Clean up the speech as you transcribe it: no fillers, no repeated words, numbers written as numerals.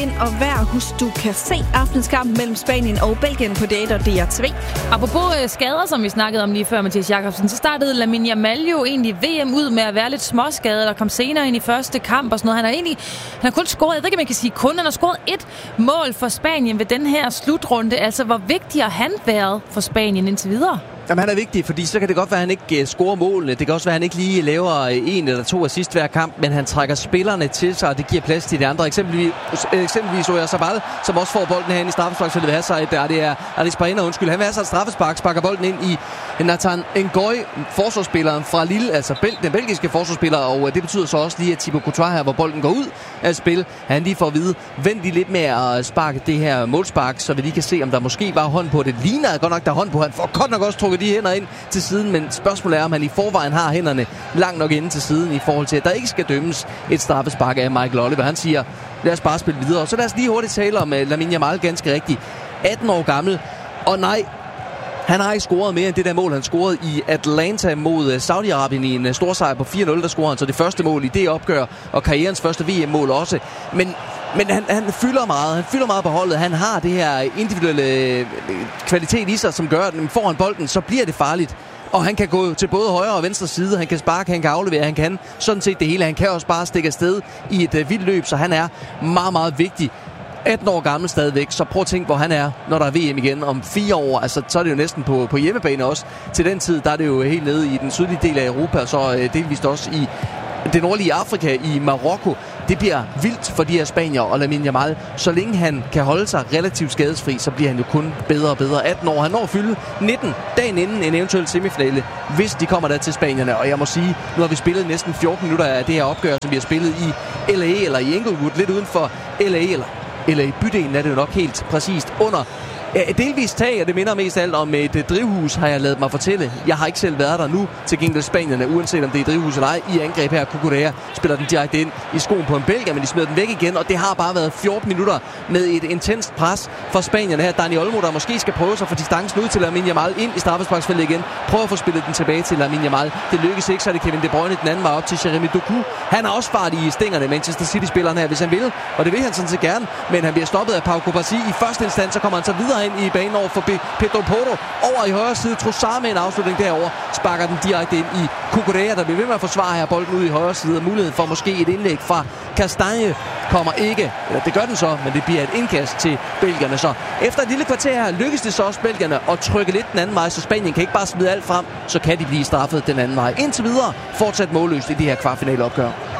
Og vejr, husk, du kan se aftens kamp mellem Spanien og Belgien på DR og DR2. Apropos skader, som vi snakkede om lige før, Mathias Jakobsen, så startede Lamine Yamal jo egentlig VM ud med at være lidt småskadet, og kom senere ind i første kamp og sådan noget. Han har kun scoret, jeg ved ikke, om man kan sige kun, han har scoret 1 mål for Spanien ved den her slutrunde. Altså, hvor vigtig har han været for Spanien indtil videre? Jamen, han er vigtig, fordi så kan det godt være, at han ikke scorer målene. Det kan også være, at han ikke lige laver 1 eller 2 assist hver kamp, men han trækker spillerne til sig, og det giver plads til de andre. Eksempelvis Oyarzabal, som også får bolden herinde i straffesparksfeltet ved Hazard. Det er Arisparena, han vil have sig et straffespark, sparker bolden ind i Nathan Ngoy, forsvarsspilleren fra Lille, altså den belgiske forsvarsspiller, og det betyder så også lige, at Thibaut Courtois her, hvor bolden går ud af spil, han lige får at vide, vent lige lidt med at sparke det her målspark, så vi lige kan se, om der måske var hånd på det. Ligner godt nok, der er hånd på. Han får godt nok også trukket de hænder ind til siden, men spørgsmålet er, om han i forvejen har hænderne langt nok inde til siden i forhold til, at der ikke skal dømmes et straffespark af Michael Oliver. Han siger, lad os bare spille videre. Så lad os lige hurtigt tale om Lamine Yamal, ganske rigtigt. 18 år gammel, og nej, han har ikke scoret mere end det der mål, han scorede i Atlanta mod Saudi-Arabien i en stor sejr på 4-0. Der scorede han så det første mål i det opgør, og karrierens første VM-mål også. Men han fylder meget. Han fylder meget på holdet. Han har det her individuelle kvalitet i sig, som gør, at får han bolden, så bliver det farligt. Og han kan gå til både højre og venstre side. Han kan sparke, han kan aflevere, han kan sådan set det hele. Han kan også bare stikke afsted i et vildt løb, så han er meget, meget vigtig. 18 år gammel stadigvæk, så prøv at tænke, hvor han er, når der er VM igen om 4 år. Altså, så er det jo næsten på hjemmebane også. Til den tid, der er det jo helt nede i den sydlige del af Europa, og så delvist også i det nordlige Afrika, i Marokko. Det bliver vildt for de her spanier og Lamine Yamal. Så længe han kan holde sig relativt skadesfri, så bliver han jo kun bedre og bedre. 18 år, han når at fylde 19 dagen inden en eventuel semifinale, hvis de kommer der til spanierne. Og jeg må sige, nu har vi spillet næsten 14 minutter af det her opgør, som vi har spillet i LA eller i Inglewood, lidt uden for LA eller i bydelen er det jo nok helt præcist under et delvist tag, og det minder mest alt om et drivhus, har jeg ladet mig fortælle. Jeg har ikke selv været der nu, til gengæld Spanierne, uanset om det er drivhus eller ej, i angreb her. Cucurella spiller den direkte ind i skoen på en belgier, men de smider den væk igen, og det har bare været 14 minutter med et intenst pres for Spanierne her. Dani Olmo, der måske skal prøve sig for distancen ud til Lamine Yamal, ind i straffesparksfeltet igen. Prøver at få spillet den tilbage til Lamine Yamal. Det lykkes ikke, så er det Kevin De Bruyne den anden vej op til Jeremy Doku. Han har også fart i stængerne, Manchester City-spilleren her, hvis han vil, og det vil han sådan set gerne, men han bliver stoppet af Pau Cubarsí i første instans, så kommer han så videre ind i banen over for Pedro Porro. Over i højre side, Trossard med en afslutning derover, sparker den direkte ind i Cucurella, der bliver ved med at forsvare her bolden ud i højre side, og muligheden for måske et indlæg fra Castagne kommer ikke, eller det gør den så, men det bliver et indkast til belgierne. Så efter et lille kvarter her lykkes det så også belgierne at trykke lidt den anden vej, så Spanien kan ikke bare smide alt frem, så kan de blive straffet den anden vej. Indtil videre fortsat målløst i de her kvartfinaleopgør.